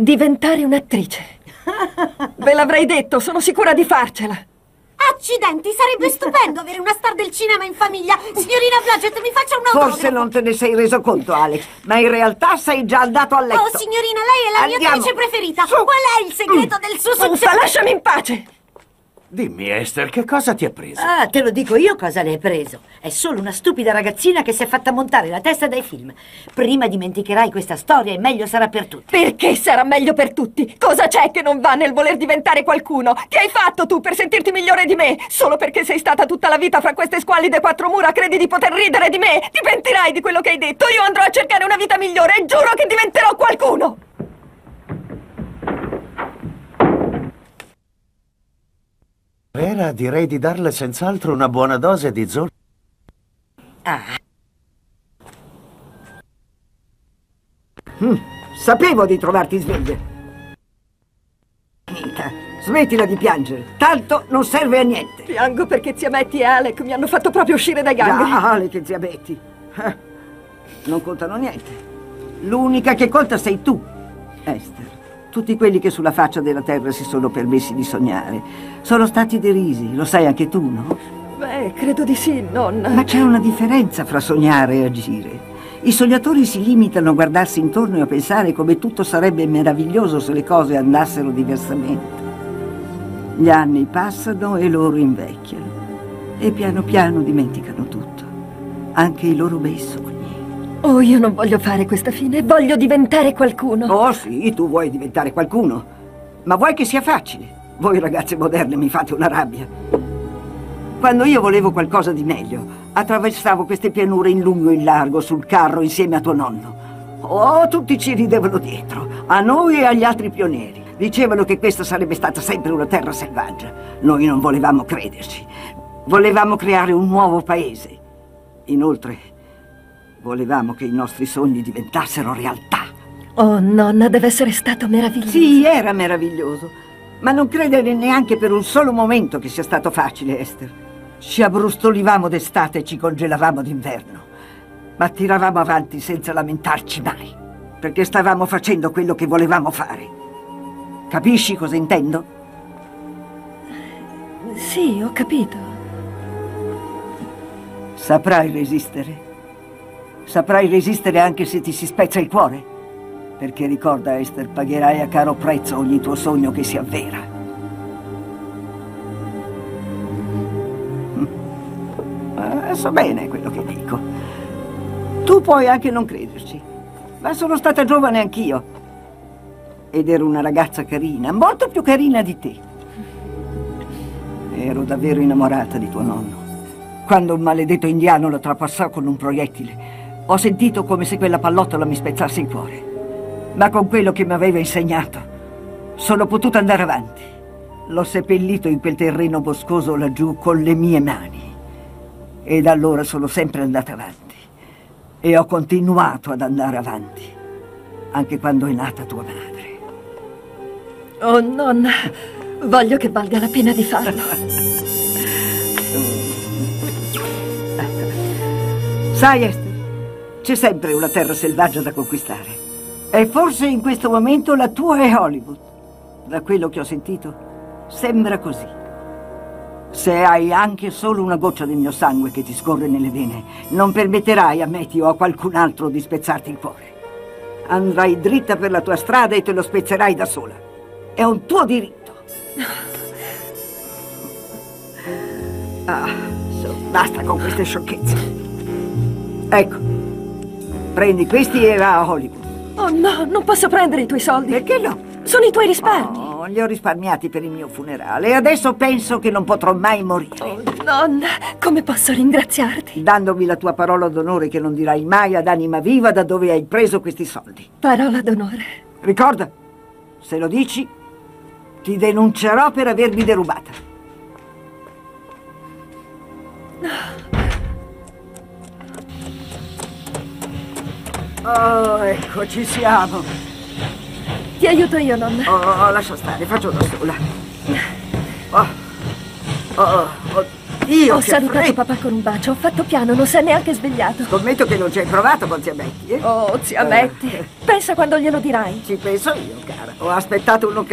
Diventare un'attrice. Ve l'avrei detto, sono sicura di farcela. Accidenti, sarebbe stupendo avere una star del cinema in famiglia. Signorina Blodgett, mi faccia un autografo. Forse non te ne sei reso conto, Alex, ma in realtà sei già andato a letto. Oh, signorina, lei è la mia attrice preferita. Su. Qual è il segreto del suo successo? Uffa, lasciami in pace! Dimmi, Esther, che cosa ti ha preso? Ah, te lo dico io cosa le hai preso. È solo una stupida ragazzina che si è fatta montare la testa dai film. Prima dimenticherai questa storia e meglio sarà per tutti. Perché sarà meglio per tutti? Cosa c'è che non va nel voler diventare qualcuno? Che hai fatto tu per sentirti migliore di me? Solo perché sei stata tutta la vita fra queste squallide quattro mura credi di poter ridere di me? Ti pentirai di quello che hai detto. Io andrò a cercare una vita migliore e giuro che diventerò qualcuno. Vera, direi di darle senz'altro una buona dose di zolfo. Sapevo di trovarti sveglia. Smettila di piangere, tanto non serve a niente. Piango perché zia Betty e Alec mi hanno fatto proprio uscire dai gangheri. Già, Alec e zia Betty. Non contano niente. L'unica che conta sei tu, Esther. Tutti quelli che sulla faccia della terra si sono permessi di sognare sono stati derisi, lo sai anche tu, no? Beh, credo di sì, nonna. Ma c'è una differenza fra sognare e agire. I sognatori si limitano a guardarsi intorno e a pensare come tutto sarebbe meraviglioso se le cose andassero diversamente. Gli anni passano e loro invecchiano e piano piano dimenticano tutto, anche i loro bei sogni. Oh, io non voglio fare questa fine, voglio diventare qualcuno. Oh sì, tu vuoi diventare qualcuno, ma vuoi che sia facile? Voi ragazze moderne mi fate una rabbia. Quando io volevo qualcosa di meglio, attraversavo queste pianure in lungo e in largo sul carro insieme a tuo nonno. Oh, tutti ci ridevano dietro, a noi e agli altri pionieri. Dicevano che questa sarebbe stata sempre una terra selvaggia. Noi non volevamo crederci. Volevamo creare un nuovo paese. Inoltre, volevamo che i nostri sogni diventassero realtà. Oh, nonna, deve essere stato meraviglioso. Sì, era meraviglioso. Ma non credere neanche per un solo momento che sia stato facile, Esther. Ci abbrustolivamo d'estate e ci congelavamo d'inverno. Ma tiravamo avanti senza lamentarci mai. Perché stavamo facendo quello che volevamo fare. Capisci cosa intendo? Sì, ho capito. Saprai resistere. Saprai resistere anche se ti si spezza il cuore. Perché ricorda, Esther, pagherai a caro prezzo ogni tuo sogno che si avvera. So bene quello che dico. Tu puoi anche non crederci, ma sono stata giovane anch'io. Ed ero una ragazza carina, molto più carina di te. Ero davvero innamorata di tuo nonno. Quando un maledetto indiano lo trapassò con un proiettile, ho sentito come se quella pallottola mi spezzasse il cuore. Ma con quello che mi aveva insegnato, sono potuta andare avanti. L'ho seppellito in quel terreno boscoso laggiù con le mie mani. E da allora sono sempre andata avanti. E ho continuato ad andare avanti, anche quando è nata tua madre. Oh, nonna, voglio che valga la pena di farlo. Sai, Esther, c'è sempre una terra selvaggia da conquistare. E forse in questo momento la tua è Hollywood. Da quello che ho sentito, sembra così. Se hai anche solo una goccia del mio sangue che ti scorre nelle vene, non permetterai a Matthew o a qualcun altro di spezzarti il cuore. Andrai dritta per la tua strada e te lo spezzerai da sola. È un tuo diritto. Basta con queste sciocchezze. Ecco, prendi questi e va a Hollywood. Oh no, non posso prendere i tuoi soldi. Perché no? Sono i tuoi risparmi. Oh, li ho risparmiati per il mio funerale e adesso penso che non potrò mai morire. Oh, nonna, come posso ringraziarti? Dandomi la tua parola d'onore che non dirai mai ad anima viva da dove hai preso questi soldi. Parola d'onore. Ricorda, se lo dici, ti denuncerò per avermi derubata. Oh, ecco, ci siamo. Ti aiuto io, nonna. Oh, lascia stare, faccio da sola. Oh, Dio, Ho che salutato fretta. papà con un bacio, ho fatto piano, non si è neanche svegliato. Scommetto che non ci hai provato con zia Betty, eh? Oh, zia Betty, pensa quando glielo dirai. Ci penso io, cara. Ho aspettato un'occasione